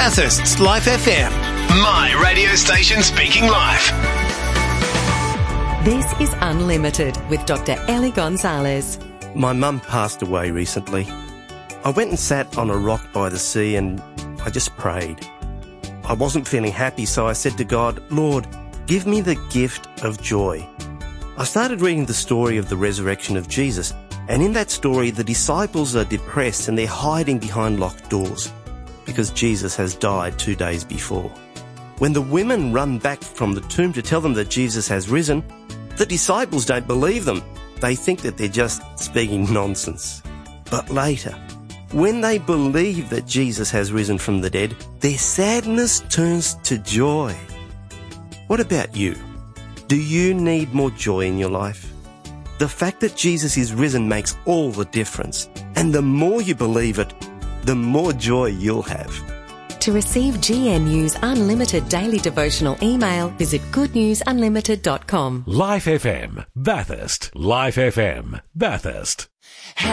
Bathurst's Life FM. My radio station speaking life. This is Unlimited with Dr. Ellie Gonzalez. My mum passed away recently. I went and sat on a rock by the sea and I just prayed. I wasn't feeling happy, so I said to God, Lord, give me the gift of joy. I started reading the story of the resurrection of Jesus, and in that story the disciples are depressed and they're hiding behind locked doors because Jesus has died 2 days before. When the women run back from the tomb to tell them that Jesus has risen, the disciples don't believe them. They think that they're just speaking nonsense. But later, when they believe that Jesus has risen from the dead, their sadness turns to joy. What about you? Do you need more joy in your life? The fact that Jesus is risen makes all the difference. And the more you believe it, the more joy you'll have. To receive GNU's Unlimited Daily Devotional email, visit goodnewsunlimited.com. Life FM, Bathurst. Life FM, Bathurst.